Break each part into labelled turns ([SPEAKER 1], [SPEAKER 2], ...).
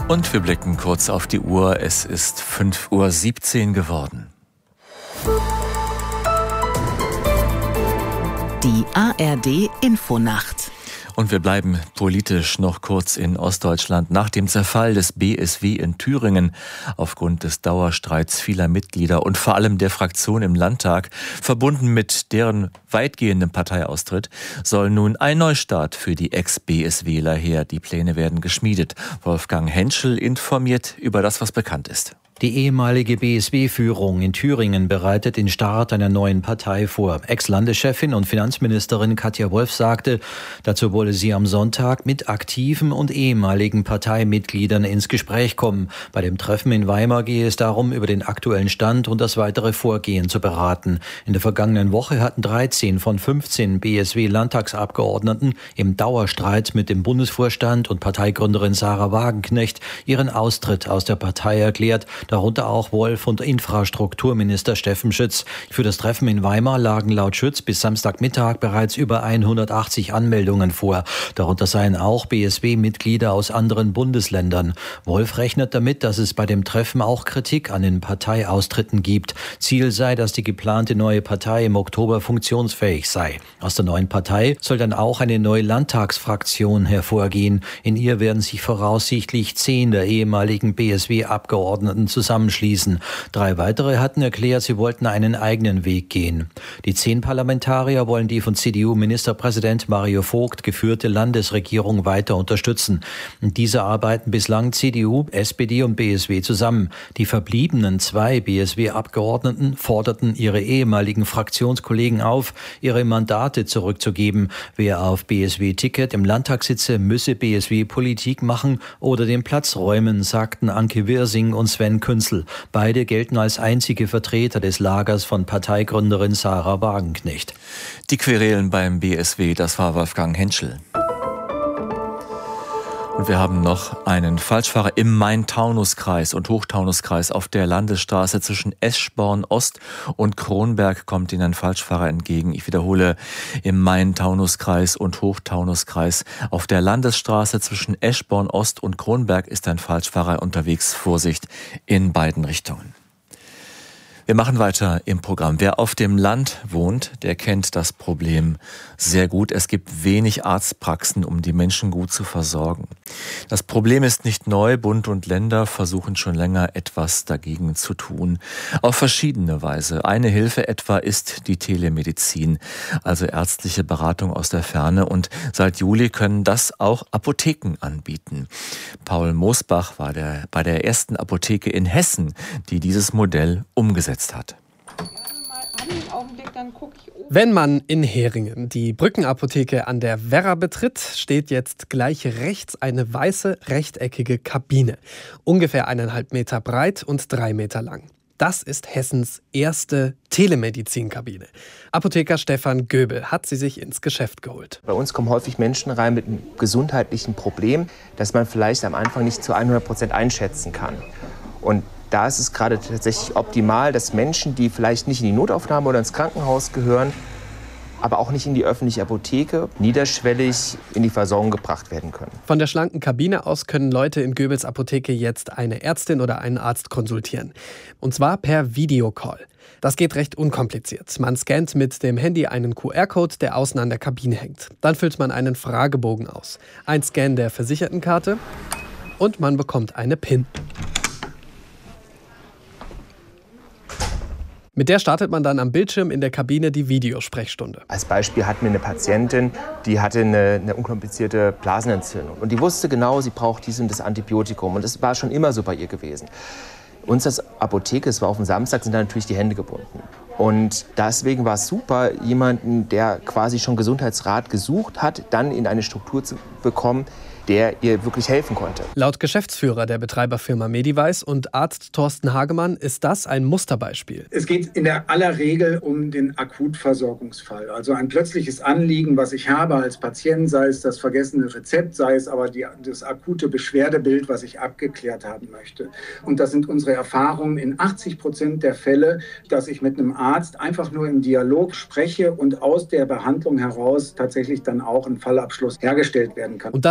[SPEAKER 1] Und wir blicken kurz auf die Uhr. Es ist 5:17 Uhr geworden.
[SPEAKER 2] Die ARD-Infonacht.
[SPEAKER 1] Und wir bleiben politisch noch kurz in Ostdeutschland. Nach dem Zerfall des BSW in Thüringen aufgrund des Dauerstreits vieler Mitglieder und vor allem der Fraktion im Landtag, verbunden mit deren weitgehendem Parteiaustritt, soll nun ein Neustart für die Ex-BSWler her. Die Pläne werden geschmiedet. Wolfgang Henschel informiert über das, was bekannt ist.
[SPEAKER 3] Die ehemalige BSW-Führung in Thüringen bereitet den Start einer neuen Partei vor. Ex-Landeschefin und Finanzministerin Katja Wolf sagte, dazu wolle sie am Sonntag mit aktiven und ehemaligen Parteimitgliedern ins Gespräch kommen. Bei dem Treffen in Weimar gehe es darum, über den aktuellen Stand und das weitere Vorgehen zu beraten. In der vergangenen Woche hatten 13 von 15 BSW-Landtagsabgeordneten im Dauerstreit mit dem Bundesvorstand und Parteigründerin Sahra Wagenknecht ihren Austritt aus der Partei erklärt. Darunter auch Wolf und Infrastrukturminister Steffen Schütz. Für das Treffen in Weimar lagen laut Schütz bis Samstagmittag bereits über 180 Anmeldungen vor. Darunter seien auch BSW-Mitglieder aus anderen Bundesländern. Wolf rechnet damit, dass es bei dem Treffen auch Kritik an den Parteiaustritten gibt. Ziel sei, dass die geplante neue Partei im Oktober funktionsfähig sei. Aus der neuen Partei soll dann auch eine neue Landtagsfraktion hervorgehen. In ihr werden sich voraussichtlich 10 der ehemaligen BSW-Abgeordneten zusammenschließen. 3 weitere hatten erklärt, sie wollten einen eigenen Weg gehen. Die 10 Parlamentarier wollen die von CDU-Ministerpräsident Mario Vogt geführte Landesregierung weiter unterstützen. Diese arbeiten bislang CDU, SPD und BSW zusammen. Die verbliebenen 2 BSW-Abgeordneten forderten ihre ehemaligen Fraktionskollegen auf, ihre Mandate zurückzugeben. Wer auf BSW-Ticket im Landtag sitze, müsse BSW-Politik machen oder den Platz räumen, sagten Anke Wirsing und Sven Künzel. Beide gelten als einzige Vertreter des Lagers von Parteigründerin Sahra Wagenknecht.
[SPEAKER 1] Die Querelen beim BSW, das war Wolfgang Henschel. Und wir haben noch einen Falschfahrer im Main-Taunus-Kreis und Hochtaunuskreis auf der Landesstraße zwischen Eschborn-Ost und Kronberg kommt Ihnen ein Falschfahrer entgegen. Ich wiederhole, im Main-Taunus-Kreis und Hochtaunuskreis auf der Landesstraße zwischen Eschborn-Ost und Kronberg ist ein Falschfahrer unterwegs. Vorsicht in beiden Richtungen. Wir machen weiter im Programm. Wer auf dem Land wohnt, der kennt das Problem sehr gut. Es gibt wenig Arztpraxen, um die Menschen gut zu versorgen. Das Problem ist nicht neu. Bund und Länder versuchen schon länger etwas dagegen zu tun. Auf verschiedene Weise. Eine Hilfe etwa ist die Telemedizin, also ärztliche Beratung aus der Ferne. Und seit Juli können das auch Apotheken anbieten. Paul Mosbach war bei der ersten Apotheke in Hessen, die dieses Modell umgesetzt hat.
[SPEAKER 4] Wenn man in Heringen die Brückenapotheke an der Werra betritt, steht jetzt gleich rechts eine weiße, rechteckige Kabine. Ungefähr 1,5 Meter breit und 3 Meter lang. Das ist Hessens erste Telemedizinkabine. Apotheker Stefan Göbel hat sie sich ins Geschäft geholt.
[SPEAKER 5] Bei uns kommen häufig Menschen rein mit einem gesundheitlichen Problem, das man vielleicht am Anfang nicht zu 100% einschätzen kann. Und da ist es gerade tatsächlich optimal, dass Menschen, die vielleicht nicht in die Notaufnahme oder ins Krankenhaus gehören, aber auch nicht in die öffentliche Apotheke, niederschwellig in die Versorgung gebracht werden können.
[SPEAKER 4] Von der schlanken Kabine aus können Leute in Göbels Apotheke jetzt eine Ärztin oder einen Arzt konsultieren. Und zwar per Videocall. Das geht recht unkompliziert. Man scannt mit dem Handy einen QR-Code, der außen an der Kabine hängt. Dann füllt man einen Fragebogen aus. Ein Scan der Versichertenkarte und man bekommt eine PIN. Mit der startet man dann am Bildschirm in der Kabine die Videosprechstunde.
[SPEAKER 5] Als Beispiel hatten wir eine Patientin, die hatte eine unkomplizierte Blasenentzündung. Und die wusste genau, sie braucht dies und das Antibiotikum. Und das war schon immer so bei ihr gewesen. Uns als Apotheke, es war auf dem Samstag, sind da natürlich die Hände gebunden. Und deswegen war es super, jemanden, der quasi schon Gesundheitsrat gesucht hat, dann in eine Struktur zu bekommen, der ihr wirklich helfen konnte.
[SPEAKER 4] Laut Geschäftsführer der Betreiberfirma Mediwise und Arzt Thorsten Hagemann ist das ein Musterbeispiel.
[SPEAKER 6] Es geht in der aller Regel um den Akutversorgungsfall. Also ein plötzliches Anliegen, was ich habe als Patient, sei es das vergessene Rezept, sei es aber das akute Beschwerdebild, was ich abgeklärt haben möchte. Und das sind unsere Erfahrungen in 80% der Fälle, dass ich mit einem Arzt einfach nur im Dialog spreche und aus der Behandlung heraus tatsächlich dann auch ein Fallabschluss hergestellt werden kann.
[SPEAKER 4] Und das ohne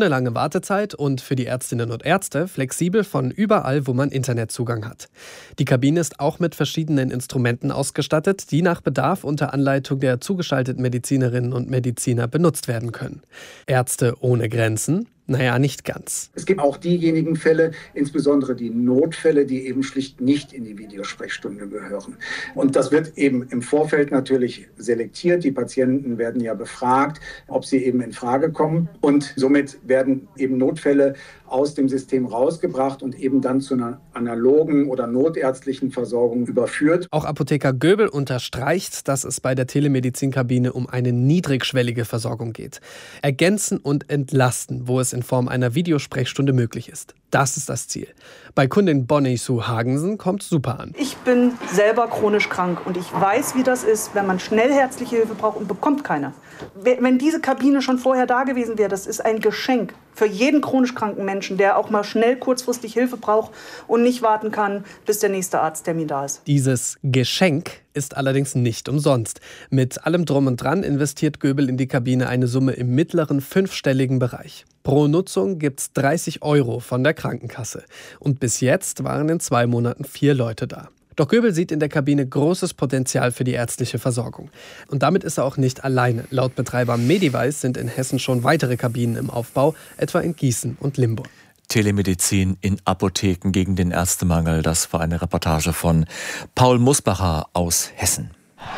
[SPEAKER 4] ohne lange Wartezeit und für die Ärztinnen und Ärzte flexibel von überall, wo man Internetzugang hat. Die Kabine ist auch mit verschiedenen Instrumenten ausgestattet, die nach Bedarf unter Anleitung der zugeschalteten Medizinerinnen und Mediziner benutzt werden können. Ärzte ohne Grenzen? Naja, nicht ganz.
[SPEAKER 6] Es gibt auch diejenigen Fälle, insbesondere die Notfälle, die eben schlicht nicht in die Videosprechstunde gehören. Und das wird eben im Vorfeld natürlich selektiert. Die Patienten werden ja befragt, ob sie eben in Frage kommen. Und somit werden eben Notfälle aus dem System rausgebracht und eben dann zu einer analogen oder notärztlichen Versorgung überführt.
[SPEAKER 4] Auch Apotheker Göbel unterstreicht, dass es bei der Telemedizinkabine um eine niedrigschwellige Versorgung geht. Ergänzen und entlasten, wo es in Form einer Videosprechstunde möglich ist. Das ist das Ziel. Bei Kundin Bonnie Sue Hagensen kommt super an.
[SPEAKER 7] Ich bin selber chronisch krank und ich weiß, wie das ist, wenn man schnell ärztliche Hilfe braucht und bekommt keine. Wenn diese Kabine schon vorher da gewesen wäre, das ist ein Geschenk für jeden chronisch kranken Menschen, der auch mal schnell kurzfristig Hilfe braucht und nicht warten kann, bis der nächste Arzttermin da ist.
[SPEAKER 4] Dieses Geschenk ist allerdings nicht umsonst. Mit allem Drum und Dran investiert Göbel in die Kabine eine Summe im mittleren 5-stelligen Bereich. Pro Nutzung gibt's 30 € von der Krankenkasse. Und bis jetzt waren in 2 Monaten 4 Leute da. Doch Göbel sieht in der Kabine großes Potenzial für die ärztliche Versorgung. Und damit ist er auch nicht alleine. Laut Betreiber Mediwise sind in Hessen schon weitere Kabinen im Aufbau, etwa in Gießen und Limburg.
[SPEAKER 1] Telemedizin in Apotheken gegen den Ärztemangel. Das war eine Reportage von Paul Musbacher aus Hessen.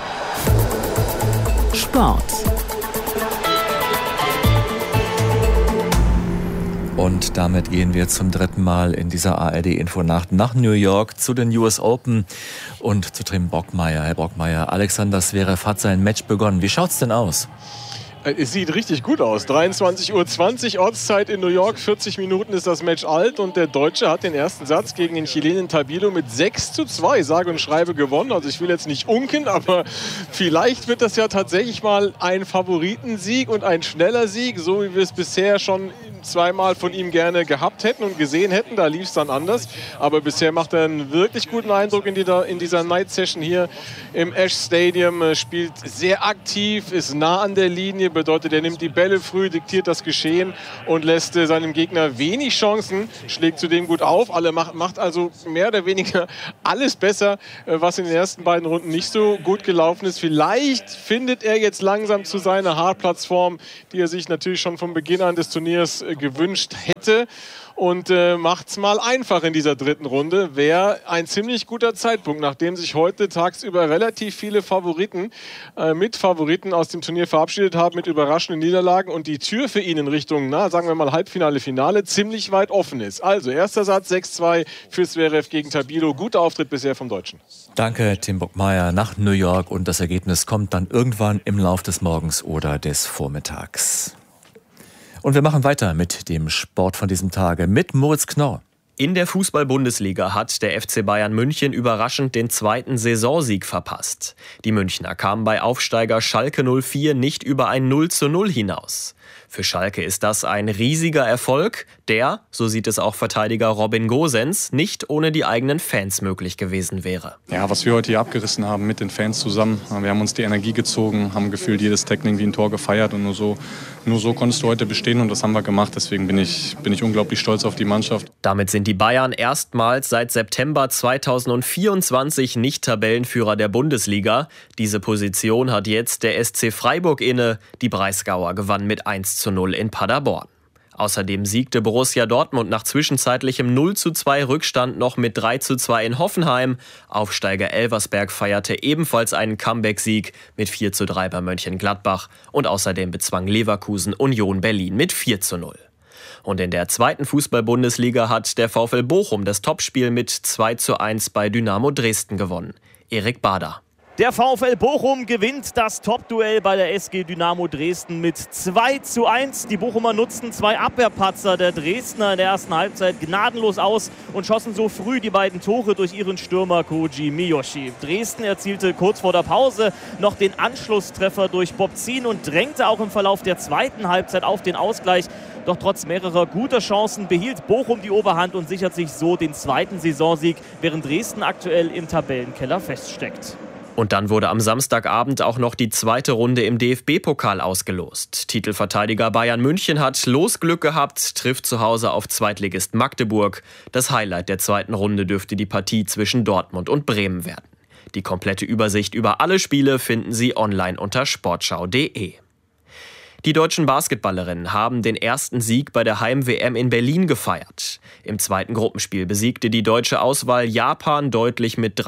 [SPEAKER 2] Sport.
[SPEAKER 1] Und damit gehen wir zum 3. Mal in dieser ARD-Infonacht nach New York zu den US Open und zu Tim Brockmeier. Herr Brockmeier, Alexander Zverev hat sein Match begonnen. Wie schaut's denn aus?
[SPEAKER 8] Es sieht richtig gut aus. 23:20 Uhr Ortszeit in New York. 40 Minuten ist das Match alt und der Deutsche hat den ersten Satz gegen den Chilenen Tabilo mit 6:2 sage und schreibe gewonnen. Also ich will jetzt nicht unken, aber vielleicht wird das ja tatsächlich mal ein Favoritensieg und ein schneller Sieg, so wie wir es bisher schon zweimal von ihm gerne gehabt hätten und gesehen hätten. Da lief es dann anders. Aber bisher macht er einen wirklich guten Eindruck in dieser Night Session hier im Ash Stadium. Spielt sehr aktiv, ist nah an der Linie. Bedeutet, er nimmt die Bälle früh, diktiert das Geschehen und lässt seinem Gegner wenig Chancen. Schlägt zudem gut auf. Macht also mehr oder weniger alles besser, was in den ersten beiden Runden nicht so gut gelaufen ist. Vielleicht findet er jetzt langsam zu seiner Hartplatzform, die er sich natürlich schon von Beginn an des Turniers gewünscht hätte. Und macht's mal einfach in dieser 3. Runde. Wäre ein ziemlich guter Zeitpunkt, nachdem sich heute tagsüber relativ viele Mitfavoriten aus dem Turnier verabschiedet haben mit überraschenden Niederlagen und die Tür für ihn in Richtung, sagen wir mal Halbfinale, Finale ziemlich weit offen ist. Also erster Satz 6:2 für Zverev gegen Tabilo. Guter Auftritt bisher vom Deutschen.
[SPEAKER 1] Danke, Tim Brockmeier nach New York und das Ergebnis kommt dann irgendwann im Lauf des Morgens oder des Vormittags. Und wir machen weiter mit dem Sport von diesem Tage mit Moritz Knorr.
[SPEAKER 9] In der Fußball-Bundesliga hat der FC Bayern München überraschend den 2. Saisonsieg verpasst. Die Münchner kamen bei Aufsteiger Schalke 04 nicht über ein 0:0 hinaus. Für Schalke ist das ein riesiger Erfolg, der, so sieht es auch Verteidiger Robin Gosens, nicht ohne die eigenen Fans möglich gewesen wäre.
[SPEAKER 10] Ja, was wir heute hier abgerissen haben mit den Fans zusammen, wir haben uns die Energie gezogen, haben gefühlt jedes Tackling wie ein Tor gefeiert und nur so konntest du heute bestehen und das haben wir gemacht. Deswegen bin ich unglaublich stolz auf die Mannschaft.
[SPEAKER 9] Damit sind die Bayern erstmals seit September 2024 nicht Tabellenführer der Bundesliga. Diese Position hat jetzt der SC Freiburg inne. Die Breisgauer gewann mit 1:0 in Paderborn. Außerdem siegte Borussia Dortmund nach zwischenzeitlichem 0:2 Rückstand noch mit 3:2 in Hoffenheim. Aufsteiger Elversberg feierte ebenfalls einen Comeback-Sieg mit 4:3 bei Mönchengladbach. Und außerdem bezwang Leverkusen Union Berlin mit 4:0. Und in der 2. Fußball-Bundesliga hat der VfL Bochum das Topspiel mit 2:1 bei Dynamo Dresden gewonnen. Erik Bader.
[SPEAKER 11] Der VfL Bochum gewinnt das Topduell bei der SG Dynamo Dresden mit 2:1. Die Bochumer nutzten 2 Abwehrpatzer der Dresdner in der ersten Halbzeit gnadenlos aus und schossen so früh die beiden Tore durch ihren Stürmer Koji Miyoshi. Dresden erzielte kurz vor der Pause noch den Anschlusstreffer durch Bobzin und drängte auch im Verlauf der zweiten Halbzeit auf den Ausgleich. Doch trotz mehrerer guter Chancen behielt Bochum die Oberhand und sichert sich so den 2. Saisonsieg, während Dresden aktuell im Tabellenkeller feststeckt.
[SPEAKER 9] Und dann wurde am Samstagabend auch noch die zweite Runde im DFB-Pokal ausgelost. Titelverteidiger Bayern München hat Losglück gehabt, trifft zu Hause auf Zweitligist Magdeburg. Das Highlight der zweiten Runde dürfte die Partie zwischen Dortmund und Bremen werden. Die komplette Übersicht über alle Spiele finden Sie online unter sportschau.de. Die deutschen Basketballerinnen haben den ersten Sieg bei der Heim-WM in Berlin gefeiert. Im zweiten Gruppenspiel besiegte die deutsche Auswahl Japan deutlich mit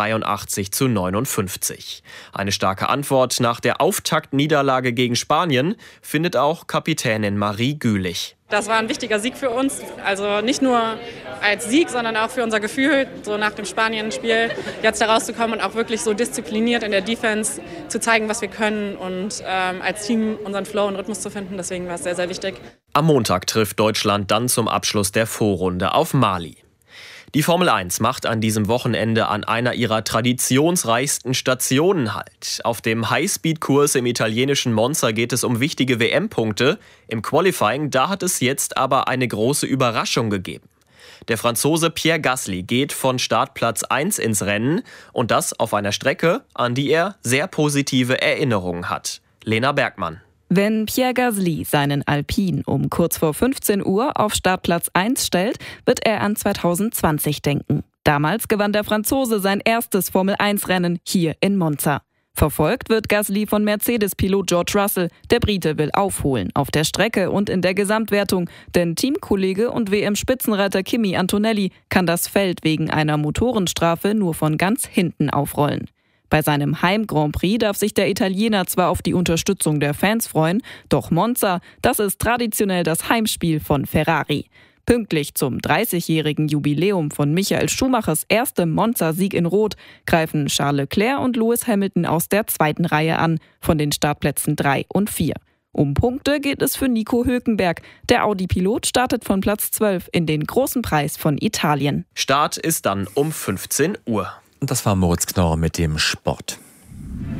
[SPEAKER 9] 83-59. Eine starke Antwort nach der Auftaktniederlage gegen Spanien findet auch Kapitänin Marie Gülich.
[SPEAKER 12] Das war ein wichtiger Sieg für uns, also nicht nur als Sieg, sondern auch für unser Gefühl, so nach dem Spanien-Spiel jetzt da rauszukommen und auch wirklich so diszipliniert in der Defense zu zeigen, was wir können und als Team unseren Flow und Rhythmus zu finden. Deswegen war es sehr, sehr wichtig.
[SPEAKER 9] Am Montag trifft Deutschland dann zum Abschluss der Vorrunde auf Mali. Die Formel 1 macht an diesem Wochenende an einer ihrer traditionsreichsten Stationen Halt. Auf dem Highspeed-Kurs im italienischen Monza geht es um wichtige WM-Punkte. Im Qualifying, da hat es jetzt aber eine große Überraschung gegeben. Der Franzose Pierre Gasly geht von Startplatz 1 ins Rennen und das auf einer Strecke, an die er sehr positive Erinnerungen hat. Lena Bergmann.
[SPEAKER 13] Wenn Pierre Gasly seinen Alpine um kurz vor 15 Uhr auf Startplatz 1 stellt, wird er an 2020 denken. Damals gewann der Franzose sein erstes Formel-1-Rennen hier in Monza. Verfolgt wird Gasly von Mercedes-Pilot George Russell. Der Brite will aufholen auf der Strecke und in der Gesamtwertung, denn Teamkollege und WM-Spitzenreiter Kimi Antonelli kann das Feld wegen einer Motorenstrafe nur von ganz hinten aufrollen. Bei seinem Heim-Grand Prix darf sich der Italiener zwar auf die Unterstützung der Fans freuen, doch Monza, das ist traditionell das Heimspiel von Ferrari. Pünktlich zum 30-jährigen Jubiläum von Michael Schumachers erstem Monza-Sieg in Rot greifen Charles Leclerc und Lewis Hamilton aus der zweiten Reihe an, von den Startplätzen 3 und 4. Um Punkte geht es für Nico Hülkenberg. Der Audi-Pilot startet von Platz 12 in den großen Preis von Italien.
[SPEAKER 9] Start ist dann um 15 Uhr.
[SPEAKER 1] Und das war Moritz Knorr mit dem Sport.